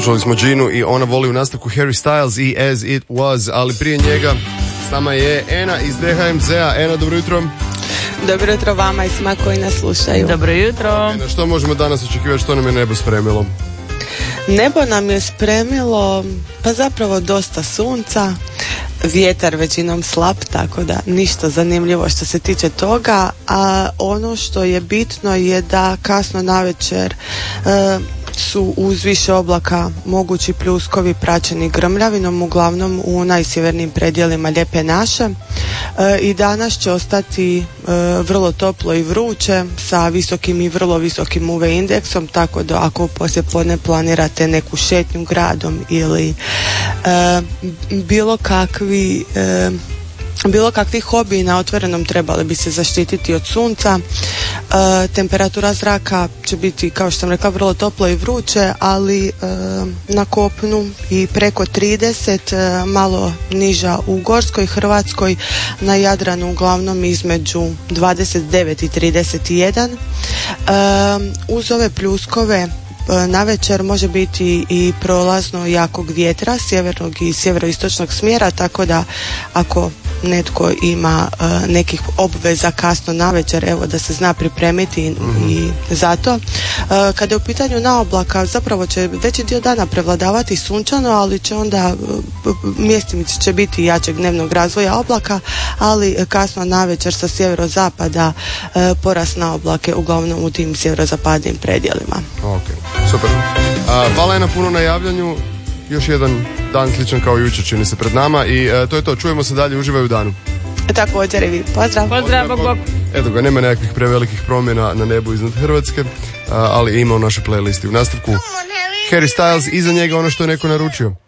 Slušali smo Ginu i Ona voli u nastavku Harry Styles i As It Was, ali prije njega s nama je Ena iz DHMZ-a. Ena, dobro jutro. Dobro jutro vama i svima koji nas slušaju. Dobro jutro. Ena, što možemo danas očekivati, što nam je nebo spremilo? Nebo nam je spremilo pa zapravo dosta sunca, vjetar većinom slab, tako da ništa zanimljivo što se tiče toga, a ono što je bitno je da kasno navečer su uz više oblaka mogući pljuskovi praćeni grmljavinom, uglavnom u najsjevernijim predjelima Lijepe naše. I danas će ostati vrlo toplo i vruće sa visokim i vrlo visokim UV indeksom, tako da ako poslijepodne planirate neku šetnju gradom ili bilo kakvi hobiji na otvorenom, trebali bi se zaštititi od sunca. Temperatura zraka će biti, kao što sam rekla, vrlo toplo i vruće, ali na kopnu i preko 30, malo niža u Gorskoj Hrvatskoj, na Jadranu uglavnom između 29 i 31. Uz ove pljuskove navečer može biti i prolazno jakog vjetra sjevernog i sjeveroistočnog smjera, tako da ako netko ima nekih obveza kasno navečer, evo da se zna pripremiti i zato. Kada je u pitanju naoblaka, zapravo će veći dio dana prevladavati sunčano, ali će onda mjestimice će biti jačeg dnevnog razvoja oblaka, ali kasno navečer sa sjeverozapada porast na oblake uglavnom u tim sjeverozapadnim predjelima. Ok, super. Hvala je na puno na javljanju. Još jedan dan sličan kao jučer čini se pred nama i to je to. Čujemo se dalje, uživaj u danu. Također i vi. Pozdrav. Pozdrav, bok, bok. Eto ga, nema nekakvih prevelikih promjena na nebu iznad Hrvatske, ali ima u našoj playlisti. U nastavku Harry Styles, iza njega ono što je neko naručio.